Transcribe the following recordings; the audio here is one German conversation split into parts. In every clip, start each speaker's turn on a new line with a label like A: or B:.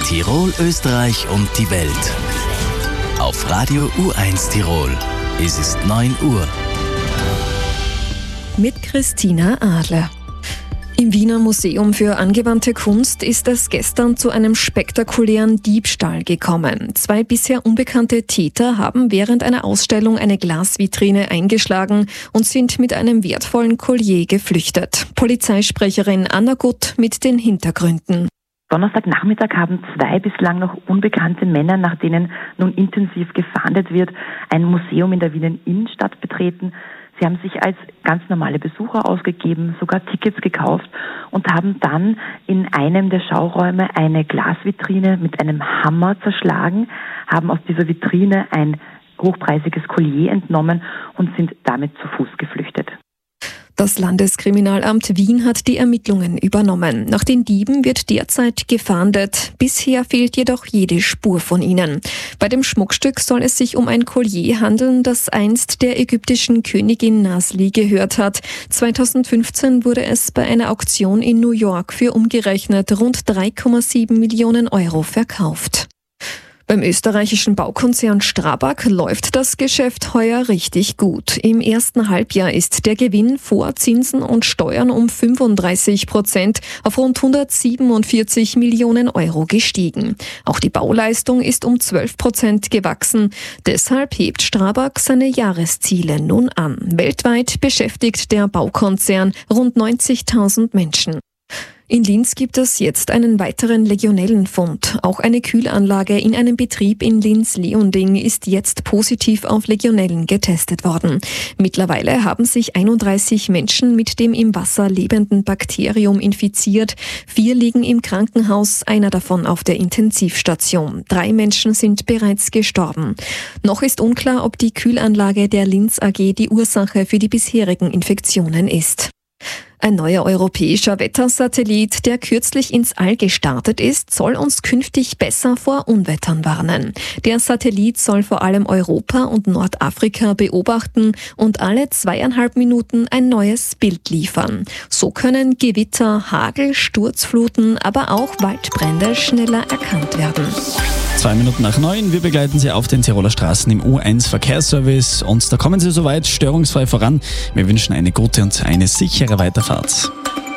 A: Tirol, Österreich und die Welt. Auf Radio U1 Tirol. Es ist 9 Uhr.
B: Mit Christina Adler. Im Wiener Museum für angewandte Kunst ist es gestern zu einem spektakulären Diebstahl gekommen. 2 bisher unbekannte Täter haben während einer Ausstellung eine Glasvitrine eingeschlagen und sind mit einem wertvollen Collier geflüchtet. Polizeisprecherin Anna Gutt mit den Hintergründen.
C: Donnerstagnachmittag haben 2 bislang noch unbekannte Männer, nach denen nun intensiv gefahndet wird, ein Museum in der Wiener Innenstadt betreten. Sie haben sich als ganz normale Besucher ausgegeben, sogar Tickets gekauft und haben dann in einem der Schauräume eine Glasvitrine mit einem Hammer zerschlagen, haben aus dieser Vitrine ein hochpreisiges Collier entnommen und sind damit zu Fuß geflüchtet.
B: Das Landeskriminalamt Wien hat die Ermittlungen übernommen. Nach den Dieben wird derzeit gefahndet. Bisher fehlt jedoch jede Spur von ihnen. Bei dem Schmuckstück soll es sich um ein Collier handeln, das einst der ägyptischen Königin Nasli gehört hat. 2015 wurde es bei einer Auktion in New York für umgerechnet rund 3,7 Millionen Euro verkauft. Beim österreichischen Baukonzern Strabag läuft das Geschäft heuer richtig gut. Im ersten Halbjahr ist der Gewinn vor Zinsen und Steuern um 35% auf rund 147 Millionen Euro gestiegen. Auch die Bauleistung ist um 12% gewachsen. Deshalb hebt Strabag seine Jahresziele nun an. Weltweit beschäftigt der Baukonzern rund 90.000 Menschen. In Linz gibt es jetzt einen weiteren Legionellenfund. Auch eine Kühlanlage in einem Betrieb in Linz-Leonding ist jetzt positiv auf Legionellen getestet worden. Mittlerweile haben sich 31 Menschen mit dem im Wasser lebenden Bakterium infiziert. 4 liegen im Krankenhaus, einer davon auf der Intensivstation. 3 Menschen sind bereits gestorben. Noch ist unklar, ob die Kühlanlage der Linz AG die Ursache für die bisherigen Infektionen ist. Ein neuer europäischer Wettersatellit, der kürzlich ins All gestartet ist, soll uns künftig besser vor Unwettern warnen. Der Satellit soll vor allem Europa und Nordafrika beobachten und alle 2,5 Minuten ein neues Bild liefern. So können Gewitter, Hagel, Sturzfluten, aber auch Waldbrände schneller erkannt werden.
D: 2 Minuten nach 9, wir begleiten Sie auf den Tiroler Straßen im U1 Verkehrsservice und da kommen Sie soweit störungsfrei voran. Wir wünschen eine gute und eine sichere Weiterfahrt.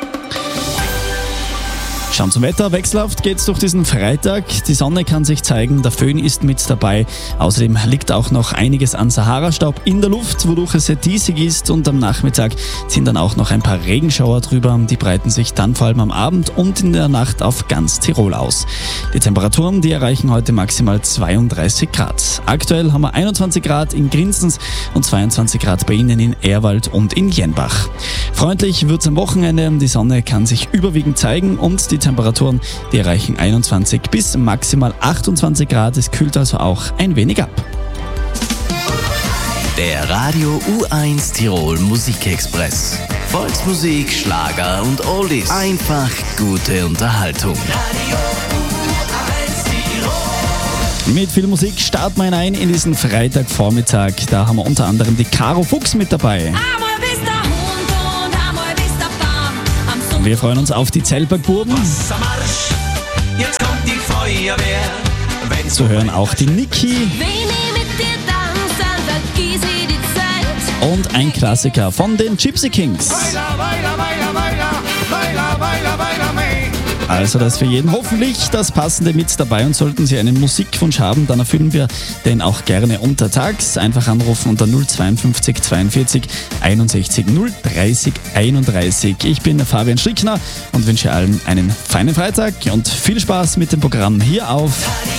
D: Schauen zum Wetter. Wechselhaft geht's durch diesen Freitag. Die Sonne kann sich zeigen, der Föhn ist mit dabei. Außerdem liegt auch noch einiges an Sahara-Staub in der Luft, wodurch es sehr diesig ist. Und am Nachmittag ziehen dann auch noch ein paar Regenschauer drüber. Die breiten sich dann vor allem am Abend und in der Nacht auf ganz Tirol aus. Die Temperaturen, die erreichen heute maximal 32 Grad. Aktuell haben wir 21 Grad in Grinsens und 22 Grad bei Ihnen in Ehrwald und in Jenbach. Freundlich wird's am Wochenende. Die Sonne kann sich überwiegend zeigen und die Temperaturen, die erreichen 21 bis maximal 28 Grad. Es kühlt also auch ein wenig ab.
A: Der Radio U1 Tirol Musikexpress. Volksmusik, Schlager und Oldies. Einfach gute Unterhaltung. Radio U1 Tirol.
D: Mit viel Musik starten wir hinein in diesen Freitagvormittag. Da haben wir unter anderem die Caro Fuchs mit dabei. Wir freuen uns auf die Zeltbergbuben.
E: Jetzt kommt die Feuerwehr.
D: Zu hören auch die Niki. Und ein Klassiker von den Gypsy Kings. Also das für jeden hoffentlich das Passende mit dabei und sollten Sie einen Musikwunsch haben, dann erfüllen wir den auch gerne untertags. Einfach anrufen unter 052 42 61 030 31. Ich bin Fabian Strickner und wünsche allen einen feinen Freitag und viel Spaß mit dem Programm hier auf